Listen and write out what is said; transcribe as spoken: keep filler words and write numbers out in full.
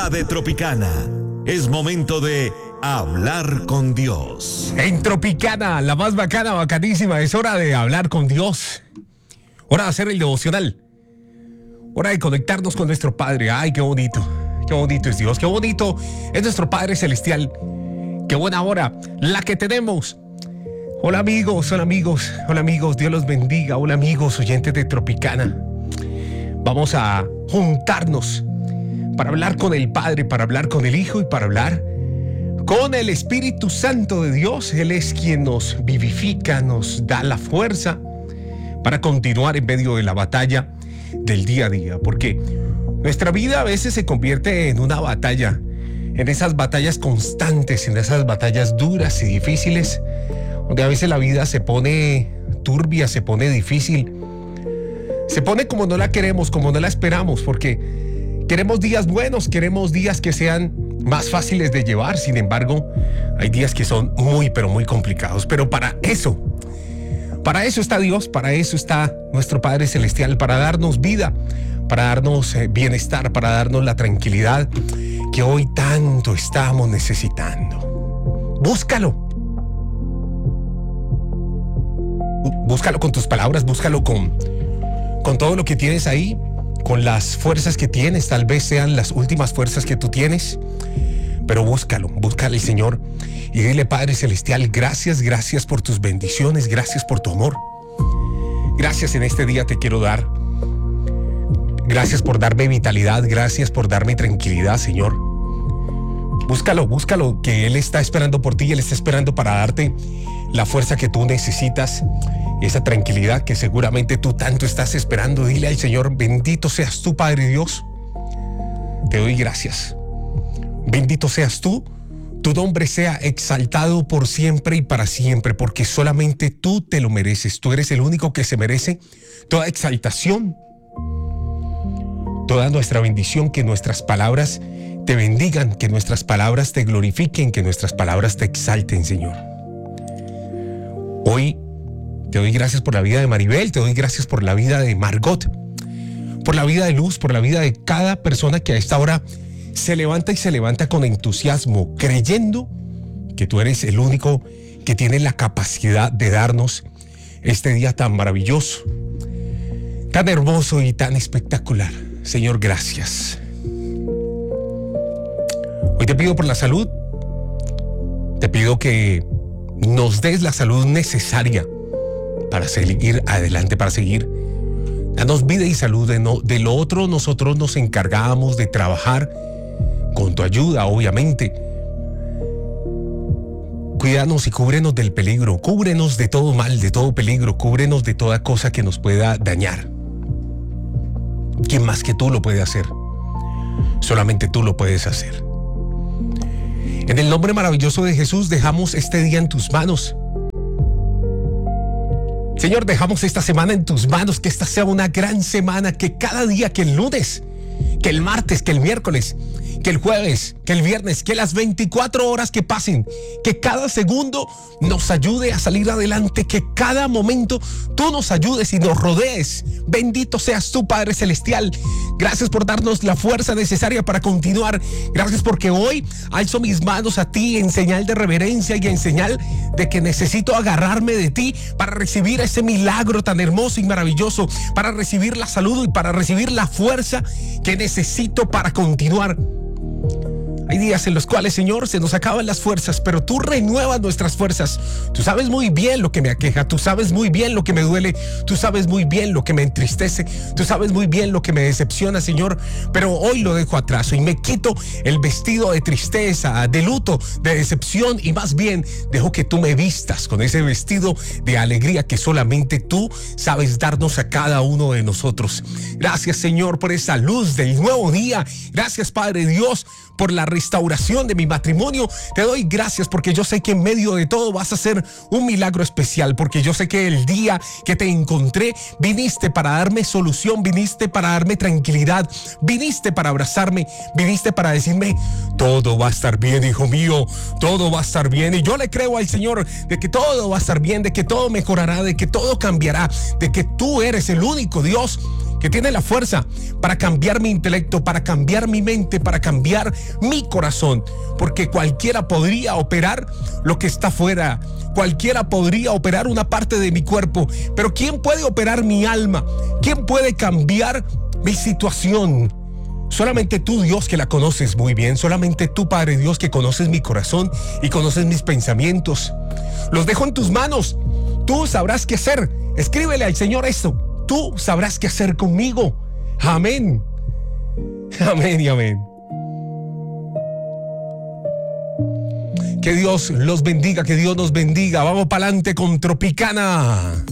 De Tropicana. Es momento de hablar con Dios. En Tropicana, la más bacana, bacanísima, es hora de hablar con Dios. Hora de hacer el devocional. Hora de conectarnos con nuestro Padre. Ay, qué bonito. Qué bonito es Dios. Qué bonito es nuestro Padre Celestial. Qué buena hora la que tenemos. Hola amigos, hola amigos, hola amigos. Dios los bendiga. Hola amigos, oyentes de Tropicana. Vamos a juntarnos para hablar con el Padre, para hablar con el Hijo y para hablar con el Espíritu Santo de Dios. Él es quien nos vivifica, nos da la fuerza para continuar en medio de la batalla del día a día. Porque nuestra vida a veces se convierte en una batalla, en esas batallas constantes, en esas batallas duras y difíciles, donde a veces la vida se pone turbia, se pone difícil, se pone como no la queremos, como no la esperamos, porque queremos días buenos, queremos días que sean más fáciles de llevar. Sin embargo, hay días que son muy, pero muy complicados. Pero para eso, para eso está Dios, para eso está nuestro Padre Celestial, para darnos vida, para darnos bienestar, para darnos la tranquilidad que hoy tanto estamos necesitando. Búscalo. Búscalo con tus palabras, búscalo con, con todo lo que tienes ahí. Con las fuerzas que tienes, tal vez sean las últimas fuerzas que tú tienes, pero búscalo, búscale al Señor y dile: Padre Celestial, gracias, gracias por tus bendiciones, gracias por tu amor. Gracias en este día te quiero dar. Gracias por darme vitalidad, gracias por darme tranquilidad, Señor. Búscalo, búscalo, que Él está esperando por ti, Él está esperando para darte la fuerza que tú necesitas, esa tranquilidad que seguramente tú tanto estás esperando. Dile al Señor: bendito seas tú, Padre Dios. Te doy gracias. Bendito seas tú. Tu nombre sea exaltado por siempre y para siempre, porque solamente tú te lo mereces. Tú eres el único que se merece toda exaltación, toda nuestra bendición. Que nuestras palabras te bendigan, que nuestras palabras te glorifiquen, que nuestras palabras te exalten, Señor. Hoy te doy gracias por la vida de Maribel, te doy gracias por la vida de Margot, por la vida de Luz, por la vida de cada persona que a esta hora se levanta y se levanta con entusiasmo, creyendo que tú eres el único que tiene la capacidad de darnos este día tan maravilloso, tan hermoso y tan espectacular. Señor, gracias. Hoy te pido por la salud, te pido que nos des la salud necesaria para seguir adelante, para seguir. Danos vida y salud. De, no, de lo otro nosotros nos encargamos de trabajar con tu ayuda, obviamente. Cuídanos y cúbrenos del peligro, cúbrenos de todo mal, de todo peligro, cúbrenos de toda cosa que nos pueda dañar. ¿Quién más que tú lo puede hacer? Solamente tú lo puedes hacer. En el nombre maravilloso de Jesús dejamos este día en tus manos. Señor, dejamos esta semana en tus manos, que esta sea una gran semana, que cada día, que el lunes, que el martes, que el miércoles, que el jueves, que el viernes, que las veinticuatro horas que pasen, que cada segundo nos ayude a salir adelante, que cada momento tú nos ayudes y nos rodees. Bendito seas tú, Padre Celestial. Gracias por darnos la fuerza necesaria para continuar. Gracias porque hoy alzo mis manos a ti en señal de reverencia y en señal de que necesito agarrarme de ti para recibir ese milagro tan hermoso y maravilloso, para recibir la salud y para recibir la fuerza que necesito para continuar. Hay días en los cuales, Señor, se nos acaban las fuerzas, pero tú renuevas nuestras fuerzas. Tú sabes muy bien lo que me aqueja, tú sabes muy bien lo que me duele, tú sabes muy bien lo que me entristece, tú sabes muy bien lo que me decepciona, Señor, pero hoy lo dejo atrás y me quito el vestido de tristeza, de luto, de decepción, y más bien dejo que tú me vistas con ese vestido de alegría que solamente tú sabes darnos a cada uno de nosotros. Gracias, Señor, por esa luz del nuevo día. Gracias, Padre Dios, por la restauración de mi matrimonio. Te doy gracias porque yo sé que en medio de todo vas a hacer un milagro especial, porque yo sé que el día que te encontré viniste para darme solución, viniste para darme tranquilidad, viniste para abrazarme, viniste para decirme: todo va a estar bien, hijo mío, todo va a estar bien. Y yo le creo al Señor de que todo va a estar bien, de que todo mejorará, de que todo cambiará, de que tú eres el único Dios que tiene la fuerza para cambiar mi intelecto, para cambiar mi mente, para cambiar mi corazón, porque cualquiera podría operar lo que está fuera, cualquiera podría operar una parte de mi cuerpo, pero ¿quién puede operar mi alma? ¿Quién puede cambiar mi situación? Solamente tú, Dios, que la conoces muy bien. Solamente tú, Padre Dios, que conoces mi corazón y conoces mis pensamientos. Los dejo en tus manos. Tú sabrás qué hacer. Escríbele al Señor esto. Tú sabrás qué hacer conmigo. Amén. Amén y amén. Que Dios los bendiga, que Dios nos bendiga. Vamos para adelante con Tropicana.